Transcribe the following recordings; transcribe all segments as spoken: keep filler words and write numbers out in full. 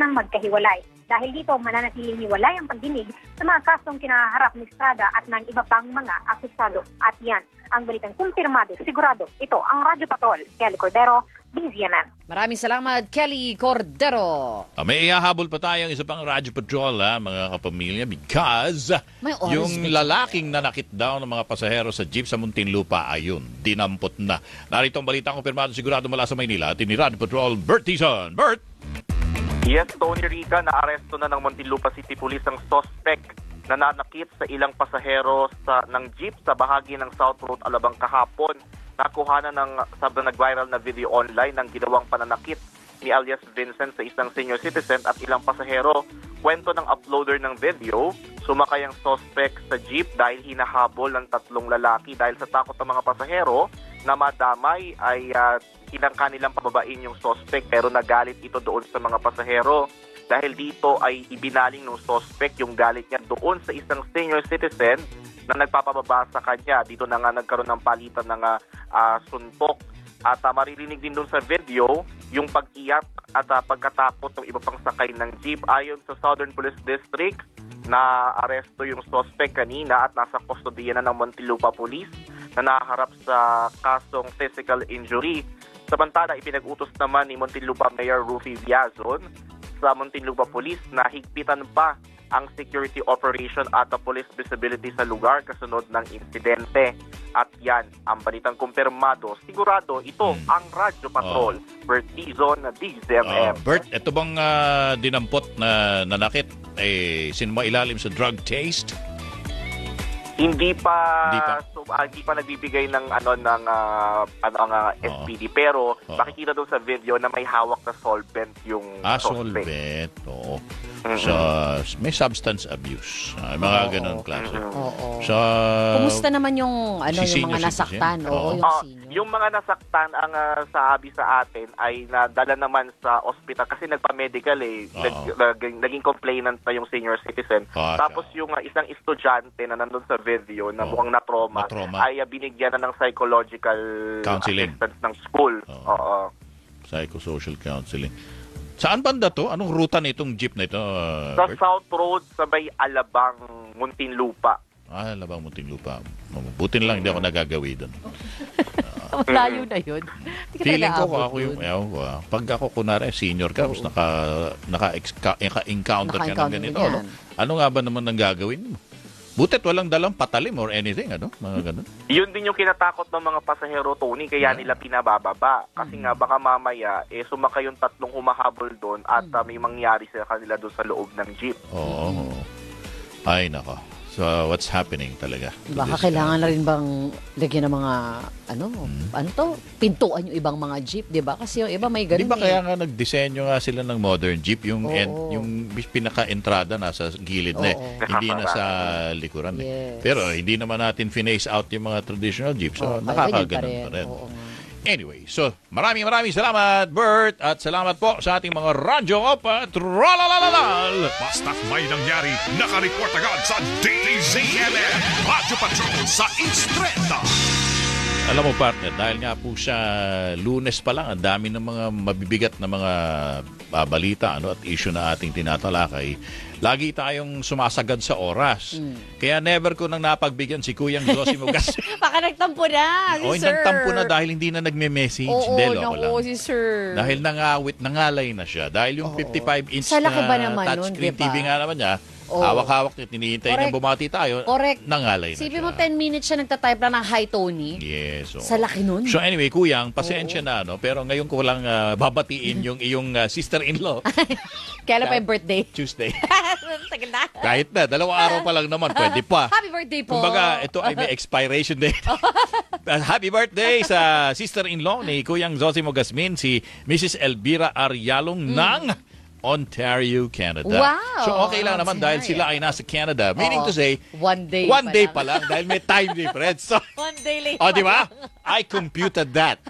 ng magkahiwalay. Dahil dito, mananatiling hiwalay ang pagdinig sa mga kasong kinaharap ni Estrada at ng iba pang mga akusado. At yan, ang balitang kumpirmado, sigurado. Ito ang Radyo Patrol. Kelly Cordero, B Z M M. Maraming salamat, Kelly Cordero. Uh, may ihahabol pa tayong isa pang Radyo Patrol, ha, mga kapamilya, because May oras yung ba lalaking nanakit daw ng mga pasahero sa jeep sa Muntinlupa, ayun, dinampot na. Narito ang balita kumpirmado sigurado mula sa Maynila. Tini Radyo Patrol, Bert Tison. Bert! Yes, Tony Rica, naaresto na ng Muntinlupa City Police ang suspect na nanakit sa ilang pasahero sa, ng jeep sa bahagi ng South Road Alabang kahapon. Nakuha na ng sabang nag-viral na video online ng ginawang pananakit ni alias Vincent sa isang senior citizen at ilang pasahero. Kwento ng uploader ng video, sumakay ang suspect sa jeep dahil hinahabol ng tatlong lalaki dahil sa takot ng mga pasahero na madamay ay uh, hinangka nilang pababain yung suspect pero nagalit ito doon sa mga pasahero. Dahil dito ay ibinaling ng suspect yung galit niya doon sa isang senior citizen na nagpapababa sa kanya. Dito na nga nagkaroon ng palitan ng uh, uh, suntok. At uh, maririnig din doon sa video yung pag-iyak at uh, pagkatakot ng iba pang sakay ng jeep. Ayon sa Southern Police District, na aresto yung suspect kanina at nasa kustodiya na ng Muntinlupa Police na naharap sa kasong physical injury. Samantala, ipinag-utos naman ni Muntinlupa Mayor Rufy Viazon sa Muntinlupa Police na higpitan pa ang security operation at the police visibility sa lugar kasunod ng insidente. At yan, ang balitang kumpirmado. Sigurado, ito hmm. ang Radyo Patrol. Oh. Bert Tizon, D Z M M. Uh, Bert, ito bang uh, dinampot na nanakit, eh, sino ilalim sa drug taste? Hindi pa, hindi pa, so, uh, hindi pa nagbibigay ng ano ng uh, ano ang uh, S P D, pero oh. makikita doon sa video na may hawak na solvent yung ah, suspect. solvent. Oo. Mm-hmm. So, may substance abuse. Uh, mga oh, ganun klase. Oo. Oh, oh. So, kumusta naman yung ano si yung mga nasaktan? Oo, oh. yung uh, senior. Yung mga nasaktan ang uh, sabi sa atin ay nadala naman sa ospital kasi nagpa-medical eh. Oh. Nag, naging, naging complainant pa yung senior citizen. Oh, Tapos yung uh, isang estudyante na nandun sa video na oh. mukhang na-trauma, na-trauma ay uh, binigyan na ng psychological counseling assistance ng school. Oh. Oo. Psychosocial counseling. Saan banda to? Anong ruta nitong jeep na ito? Uh, Sa Bert? South Road, sa may Alabang, Muntinlupa. Ah, Alabang Muntinlupa. Butin lang, hindi ako nagagawi doon. Malayo na yun. Feeling ko ako yung, ayaw, uh, pag ako kunwari, senior ka, tapos naka, naka-encounter ka ng ganito. Ano? ano nga ba naman ang gagawin mo? Butit walang dalang patalim or anything, ano? Mga ganun. Yun din yung kinatakot ng mga pasahero, Tony, kaya yeah. nila pinabababa. Kasi mm-hmm. nga baka mamaya, eh, sumakay yung tatlong humahabol doon at uh, may mangyari sa kanila doon sa loob ng jeep. Oo. Mm-hmm. Ay, nako. So, what's happening talaga? Baka kailangan na rin bang lagyan ng mga, ano, hmm. ano to? Pintuan yung ibang mga jeep, di ba? Kasi yung iba may ganun. Di ba eh. kaya nga nagdisenyo nga sila ng modern jeep, yung, Oo. end, yung pinaka-entrada nasa gilid na eh. Hindi na sa likuran eh. Yes. Pero hindi naman natin finesse out yung mga traditional jeep. So, Oo, nakakaganon pa pa rin. Oo nga. Anyway, so maraming maraming salamat, Bert, at salamat po sa ating mga radyo patrolalalal. Basta't may nangyari, nakareport agad sa D Z M M Radyo Patrol sa Instreta. Alam mo, partner, dahil nga po sa Lunes pa lang, ang dami ng mga mabibigat na mga uh, balita ano, at issue na ating tinatalakay. Lagi tayong sumasagad sa oras. Mm. Kaya never ko nang napagbigyan si Kuyang Zosimo Gas. Baka nagtampo na, si o, sir. nagtampo na dahil hindi na nagme-message. Oo, Delo naku, si sir. Dahil nangawit, nangalay na siya. Dahil yung Oo. fifty-five inch Sa laki ba na naman touchscreen nun, T V diba? nga naman niya, Oo. hawak-hawak niya, tinihintay niya bumati tayo, Correct. nangalay na Sipin siya. mo, ten minutes siya nagtatype lang ng hi, Tony. Yes. So, Sa laki nun. So anyway, Kuyang, pasensya Oo. na, no? Pero ngayon ko lang uh, babatiin yung iyong uh, sister-in-law. Kailan pa yung birthday? Tuesday. Tagal na. Kahit na, dalawang araw pa lang naman, pwede pa. Happy birthday po. Kumbaga, ito ay may expiration date. Happy birthday sa sister-in-law ni Kuyang Zosimo Gasmin, si Missus Elvira Arialong mm. ng Ontario, Canada. Wow! So okay lang naman dahil sila ay nasa Canada. Meaning Oo. to say, one day one pa day lang. pa lang dahil may time difference. So, one day late. o, di ba? I computed that.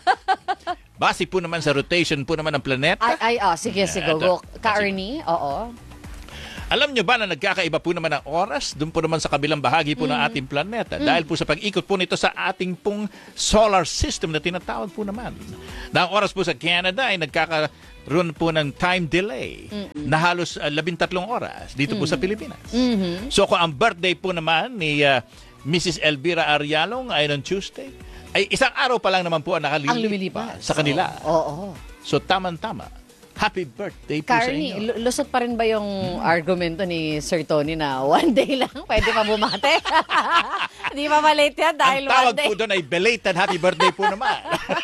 Base po naman sa rotation po naman ng planeta. Ay, ay, oh, sige, sige. Ito. Go. Ka-Ernie, oo. Alam nyo ba na nagkakaiba po naman ang oras doon po naman sa kabilang bahagi po ng ating planeta dahil po sa pag-ikot po nito sa ating pong solar system na tinatawag po naman. Na ang oras po sa Canada ay nagkakaroon po ng time delay na halos uh, labintatlong oras dito po sa Pilipinas. Mhm. So kung ang birthday po naman ni uh, Missus Elvira Arialong ay on Tuesday, ay isang araw pa lang naman po ang Ang nakalilipas lumilipas. sa kanila. Oo. oo. So tamang-tama. Happy birthday po sa Carney, inyo. lu- lusot pa rin ba yung argumento ni Sir Tony na one day lang pwede pa bumate? Hindi pa malate yan dahil Ang tawag one day. po doon ay belated happy birthday po naman.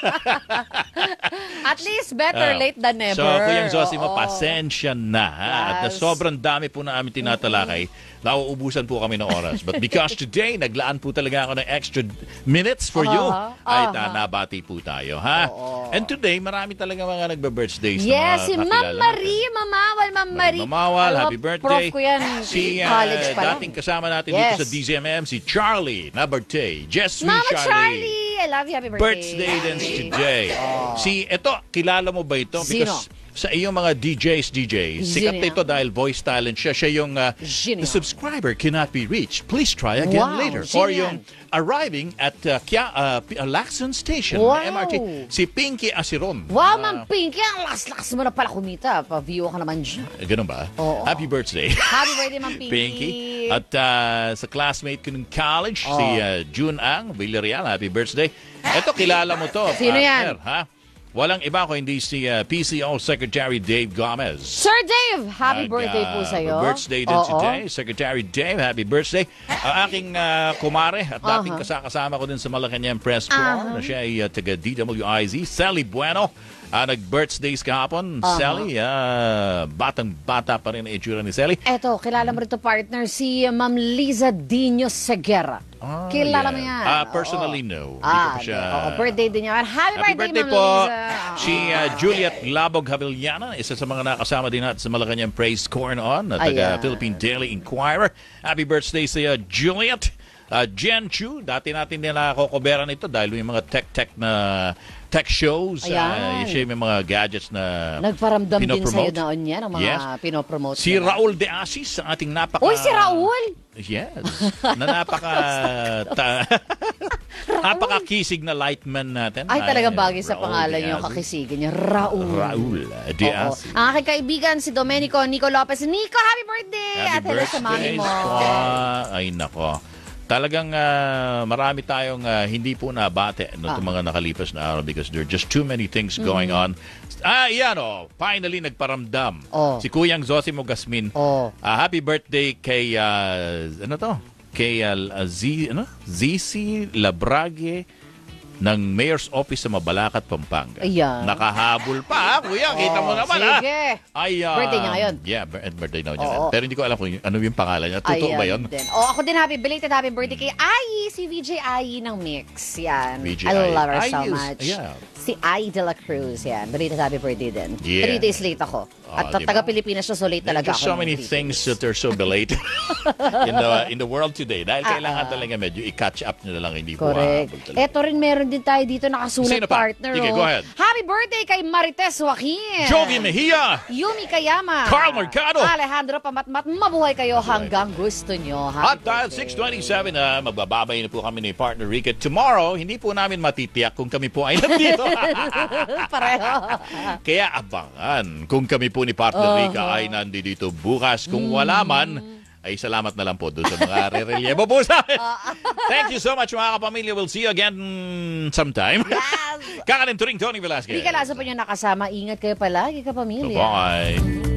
At least better Ah. late than never. So, Kuyang Zosimo, Oo. pasensya na. Ha? At na Yes. sobrang dami po na aming tinatalakay, nauubusan po kami ng oras. But because today, naglaan po talaga ako ng extra minutes for you, Aha. ay Aha. nabati po tayo. Ha? Oo. And today, marami talaga mga nagbe-birthdays na Yes, mga si Ma'am kakilala Marie, natin. Mamawal, Ma'am Marie. Mamawal, Alam mo, happy birthday. Prof ko yan, Si uh, college pa lang. dating kasama natin Yes. dito sa D Z M M, si Charlie na birthday. Just me, Mama Charlie. Charlie, I love you, happy birthday. Birthday din today. Si, eto, kilala mo ba ito? Sino? Because sa iyong mga D Js, D Js, sikat Sino na yan? ito dahil voice talent siya. Siya yung, uh, Sino the yan? subscriber cannot be reached. Please try again Wow, later. sino Or yan? yung arriving at uh, Kia, uh, P- uh, Lacson Station, Wow. M R T. Si Pinky Asiron. Wow, Uh, Ma'am Pinky, ang lakas-lakas mo na pala kumita. Pa-view ka naman dyan. eh, ganun ba? Oo. Happy birthday. Happy birthday, Ma'am Pinky. Pinky. At uh, sa classmate ko ng college, Oh. si uh, June Ang Villarreal, happy birthday. Ito, kilala mo to. Sino partner, yan? Ha? Walang iba ko hindi si uh, P C O Secretary Dave Gomez. Sir Dave, happy Nag, birthday uh, po sa'yo. Birthday din Oo. today. Secretary Dave, happy birthday. Ang aking uh, kumare at dating Aha. kasakasama ko din sa Malacanang Press Corps na siya ay uh, taga D W I Z, Sally Bueno. Uh, nag-birthdays kahapon. Aha. Sally, uh, batang-bata pa rin ang itsura ni Sally. Eto, kilala mo rito partner, si Ma'am Liza Dino Segura. Ah, kilala yeah. mo yan. Ah, personally, Oo. no. Hindi ko Ah, pa siya... oo, birthday din niya. Happy, Happy birthday, birthday Ma'am po, Liza. si uh, Juliet Labog Havillana, isa sa mga nakasama din natin sa Malacanang Praise Corn On, na taga Ayan. Philippine Daily Inquirer. Happy birthday sa uh, Juliet. Uh, Jen Chu, dati natin nila kokoberan ito dahil may mga tech-tech na tech shows. Ayan. Uh, siya may mga gadgets na Nagparamdam din sa'yo pinopromote. noon yan, ang mga Yes. pinopromote. Si nila. Raul De Asis, ang ating napaka... Uy, si Raul! Yes. Na napaka... ta, napaka-kisig na lightman natin. Ay, talagang bagay sa Raul pangalan De niyo, Asis. kakisigin niya. Raul. Raul De Oo. Asis. Ang aking kaibigan, si Domenico Nico Lopez. Nico, happy birthday! At hello sa mami mo. po. Ay, nako. Talagang ah, marami tayong ah, hindi po nabate no, itong mga nakalipas na araw because there are just too many things going on. Ah, yan oh. Finally, nagparamdam. Oh. Si Kuyang Zosimo Gasmin. Oh. Ah, happy birthday kay, ah, ano to? Kay ah, Z, ano? Z C Labrague ng Mayor's Office sa Mabalacat, Pampanga. Ayan. Nakahabol pa, ha? Kuya. Kita mo Oh, naman, ha? sige. Ay, ah, Birthday niya ngayon. Yeah, bir- birthday na niya. Oo. Pero hindi ko alam kung y- ano yung pangalan niya. Totoo Ayan ba yun? Din. Oh, ako din happy belated happy birthday kay Ai, si V J Ai ng Mix. Yan. V J I Ai. love her Ai so is- much. yeah. Si Ai de la Cruz. Yan. Belated happy birthday din. Yeah. Three days late ako. Ah, At di ba? taga Pilipinas siya, so late There are talaga just ako. so ng many three things days. that are so belated in the in the world today. Dahil Ah, kailangan ah. talaga medyo i-catch up nyo na lang. Hindi po Correct. hahabol talaga. Eto rin meron din tayo dito nakasulat Sino pa? partner. Sige, oh. go ahead. Happy birthday kay Marites Joaquin. Jovi Mejia! Yumi Kayama. Carl Mercado. Alejandro Pamatmat. Mabuhay kayo hanggang gusto nyo. Happy At dahil birthday. six twenty-seven na magbababay na po kami ni partner Rica. Tomorrow, hindi po namin matitiyak kung kami po ay nandito. Pareho. Kaya abangan kung kami po ni partner Rica ay nandito bukas. Kung wala man, ay salamat na lang po doon sa mga re-reliebo po sa amin. Thank you so much mga kapamilya. We'll see you again sometime. Yes. Kakanin Turing Tony Velasquez. Hindi ka lasa pa niyo nakasama. Ingat kayo palagi, kapamilya. Bye.